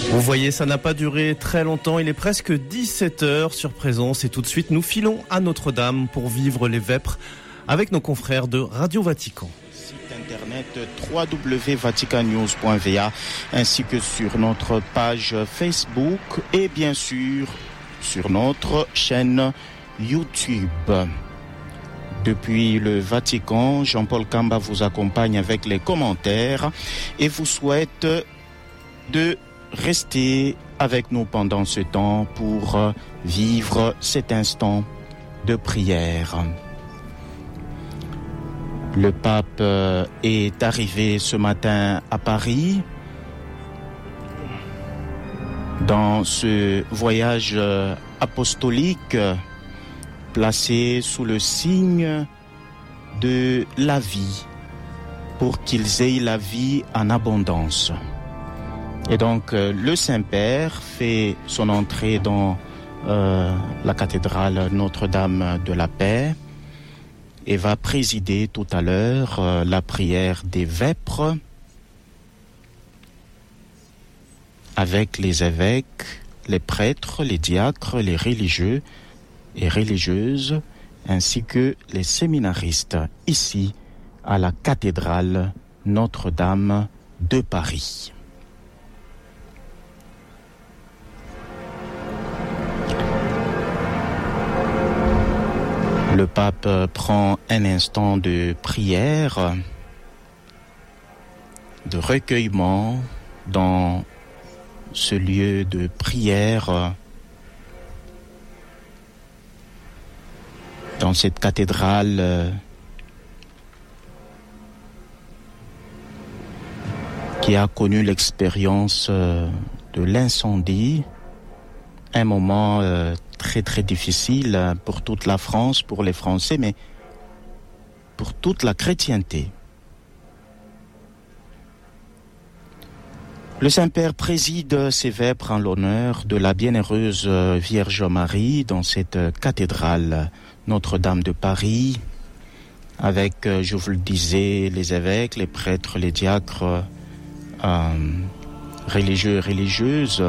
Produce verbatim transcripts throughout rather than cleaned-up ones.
Vous voyez, ça n'a pas duré très longtemps. Il est presque dix-sept heures sur Présence et tout de suite, nous filons à Notre-Dame pour vivre les vêpres avec nos confrères de Radio Vatican. Site internet w w w point vatican news point v a ainsi que sur notre page Facebook et bien sûr sur notre chaîne YouTube. Depuis le Vatican, Jean-Paul Kamba vous accompagne avec les commentaires et vous souhaite de rester avec nous pendant ce temps pour vivre cet instant de prière. Le pape est arrivé ce matin à Paris dans ce voyage apostolique placé sous le signe de la vie pour qu'ils aient la vie en abondance. Et donc, euh, le Saint-Père fait son entrée dans euh, la cathédrale Notre-Dame de la Paix et va présider tout à l'heure euh, la prière des vêpres avec les évêques, les prêtres, les diacres, les religieux et religieuses, ainsi que les séminaristes, ici à la cathédrale Notre-Dame de Paris. Le pape prend un instant de prière, de recueillement dans ce lieu de prière, dans cette cathédrale qui a connu l'expérience de l'incendie, un moment très très difficile pour toute la France, pour les Français, mais pour toute la chrétienté. Le Saint-Père préside ces vêpres en l'honneur de la bienheureuse Vierge Marie dans cette cathédrale Notre-Dame de Paris, avec, je vous le disais, les évêques, les prêtres, les diacres, euh, religieux et religieuses.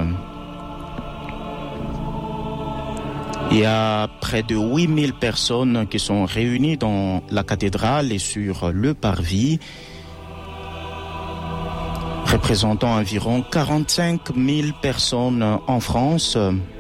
Il y a près de huit mille personnes qui sont réunies dans la cathédrale et sur le parvis, représentant environ quarante-cinq mille personnes en France